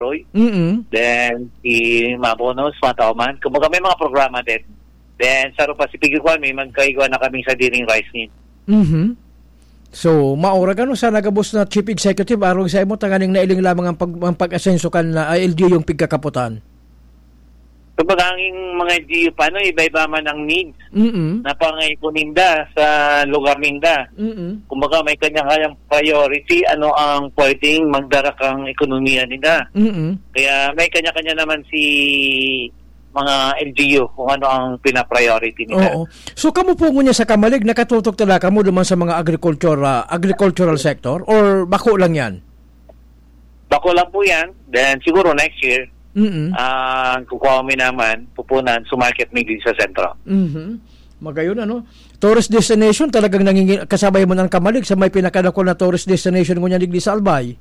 Roy. Then si Mabonos, Matauman. Kumbaga may mga programa din. Then sa Pacific Equal, may magkaigwa na kami sa dining rice need. So, maura ka no sa nagabos na Chief Executive, arong sa imo, tanganing nailing lamang ang pag-asenso kan na LGU yung pigkakaputan. Kumbaga ang mga LGU pa, iba-iba man ang needs na pangaipuninda sa lugar ninda. Kumbaga may kanya-kanyang priority, ano ang pwedeng magdarak ang ekonomiya nila. Kaya may kanya-kanya naman si mga LGU kung ano ang pina-priority nila. Oo. So kamo po ngunya sa Kamalig, nakatutok talaga mo naman sa mga agricultural sector or bako lang yan? Bako lang po yan. Then siguro next year, kukuha kami naman, pupunan, sumarket din sa sentro. Magayon ano? Tourist destination talagang kasabay mo ng Kamalig sa may pinakadako na tourist destination ngunya digdi sa Albay.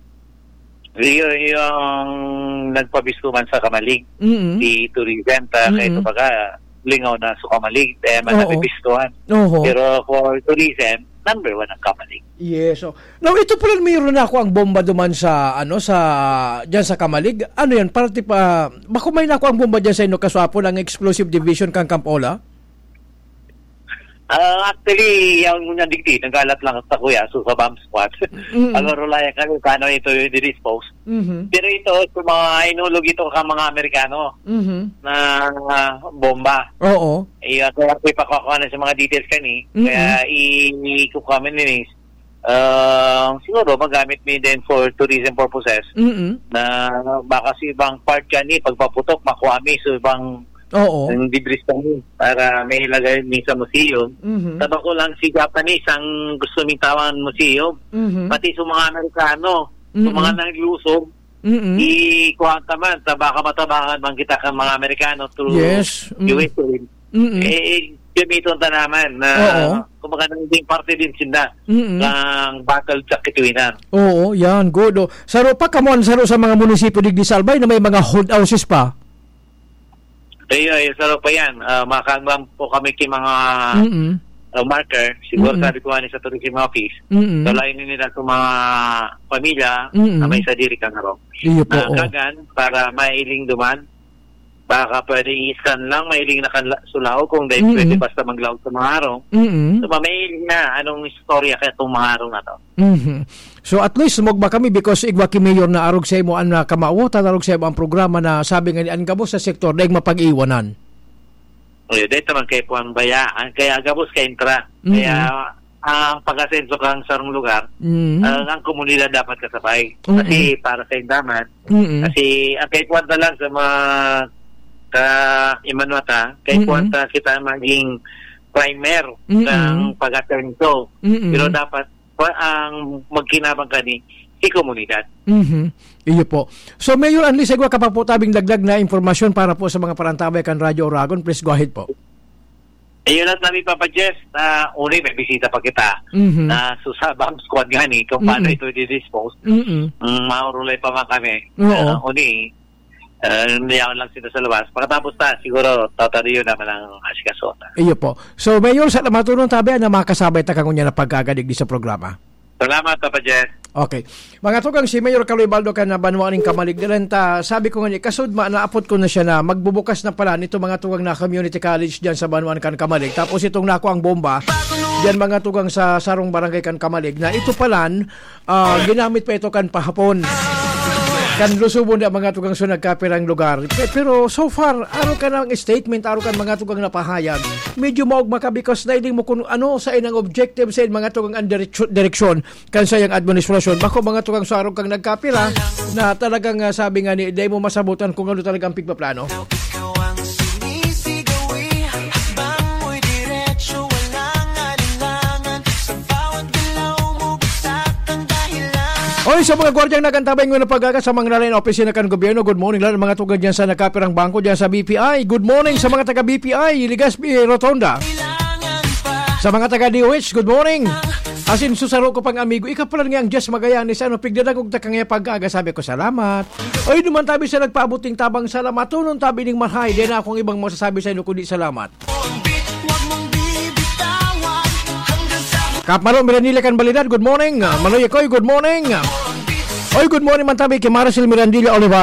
Yung nagpabisto man sa Kamalig, si tourism, kaya ito baga, lingaw na sa Kamalig, nabibistuhan. Pero for tourism, number 1 ang Kamalig. Yes. So, now, ito pala mayroon na ako ang bomba duman sa, dyan sa Kamalig. Ano yan? Parati pa, bako may na ako ang bomba dyan sa inyo kaswapon, ang Explosive Division kang Campola? Actually, yung muna digdi, nagalat lang sa kuya, so sa bomb squad. Alorolaya kami, paano ito yung dispose. Pero ito, mga inulog ito ka mga Amerikano na bomba. Oo. Kaya ipakuha na sa mga details kani. Kaya ikukuha ninis. Siguro, magamit mi din for tourism purposes. Na baka sa ibang part kani, pagpaputok, makuha mi sa ibang ang debris kami para may ilagay ni sa museum. Taba ko lang si Japanese ang gusto ming tawan museum. Pati sa mga Amerikano, sa mga naglusob, ikuha man, baka matabangan man kita kang mga Amerikano through USA. Gamiton ta naman na kumbaga naging parte din sila ng battle sa Kituinan. Oo, yan, good. Saro pa kamon saro sa mga munisipyo digdi sa Albay na may mga hold houses pa. Saro pa yan. Makakagam po kami kay mga marker. Siguro sabi ko sa tourism office. Dalayin nila sa mga pamilya na may sadiri kang araw. Kagan para mailing duman. Baka pwede i-scan lang, mailing na kansulao kung dahil pwede basta maglaw sa mga araw. So mailing na anong istorya kaya itong mga araw na to. So at least sumugba kami because igwa ki mayor na arog sa imo ang kamao, tanarog sa imo ang programa na sabi nga ni ang gabos sa sektor daig mapag-iwanan. Dito man kay Puan Bayaan, kaya gabos kay intra. Kaya ang pag-asenso kang sarong lugar, ang komunidad dapat kasabay. Kasi para sa indaman, kasi ang kay Puan lang sa mga Imanuata, kay Puan kita maging primer ng pag-asenso. Pero dapat ang magkinabang kani si komunidad. Iyo po. So Mayor Anli, sagwa ka pa po tabing dagdag na informasyon para po sa mga parantabay kan Radyo Oragon. Please go ahead po. Ayun lang namin Papa-Jess na uli may bisita pa kita na sa bomb squad gani kung paano ito i-dispose. Maurulay pa man kami. Uli niyaw lang sila sa labas. Pagkatapos siguro tatariyo naman ang asikasota. Iyo po. So Mayor, sa matunong tabi na makasabay ta kangunya na pagkagadig di sa programa. Salamat Papa-Jess. Okay. Mga tugang si Mayor Kaloy Baldo ka na Banwaning Kamalig ta sabi ko nga kasud naapot ko na siya na magbubukas na pala nito mga tugang na community college diyan sa Banwan kan Kamalig. Tapos itong nako ang bomba diyan mga tugang sa Sarong Barangay kan Kamalig na ito palan ginamit pa ito kan pahapon. Kan lusubon na mga tugang so nagkapirang lugar. Pero so far, araw ka ng statement, araw ka mga tugang napahayag. Medyo maugma ka because na mo kung ano sa inang objective sa mga tugang ang direksyon kan sa yung administrasyon. Bako mga tugang so araw kang nagkapira na talagang sabi nga ni, di mo masabutan kung ano talagang pigpaplano. Oy, sa mga gwardyang nagantabay ng pag-aga sa mga nalain opisina kan gobyerno, good morning lang mga tugad dyan sa nakapirang bangko dyan sa BPI. Good morning sa mga taga BPI, Legazpi Rotonda. Sa mga taga DOH, good morning. Asin susaro ko pang amigo, ika pala nga ang Diyos Magallanes, pigdadagog takang nga pag-aga, sabi ko salamat. Oy, duman tabi sa nagpaabuting tabang salamat, tunong tabi ning marhay, di na akong ibang masasabi sa inyo kundi salamat. Kap Maro Miranila kan Balidad, good morning. Maloy Koy, good morning. Oy, good morning man tabi kay Maricel Mirandilla Oliva.